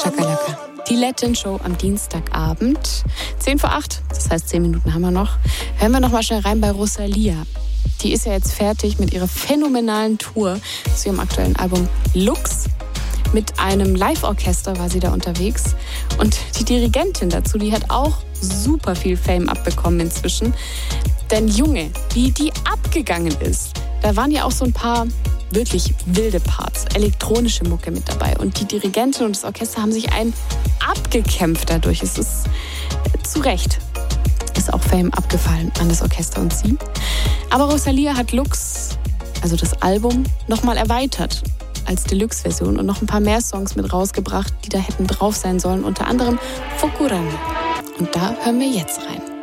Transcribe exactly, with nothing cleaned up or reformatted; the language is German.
Chakalaka. Die Latin-Show am Dienstagabend. zehn vor acht, das heißt zehn Minuten haben wir noch. Hören wir noch mal schnell rein bei Rosalia. Die ist ja jetzt fertig mit ihrer phänomenalen Tour zu ihrem aktuellen Album Lux. Mit einem Live-Orchester war sie da unterwegs. Und die Dirigentin dazu, die hat auch super viel Fame abbekommen inzwischen. Denn Junge, wie die abgegangen ist. Da waren ja auch so ein paar wirklich wilde Parts, elektronische Mucke mit dabei. Und die Dirigentin und das Orchester haben sich einen abgekämpft dadurch. Es ist äh, zu Recht ist auch Fame abgefallen an das Orchester und sie. Aber Rosalia hat Lux, also das Album, nochmal erweitert als Deluxe-Version und noch ein paar mehr Songs mit rausgebracht, die da hätten drauf sein sollen. Unter anderem Fokurami. Und da hören wir jetzt rein.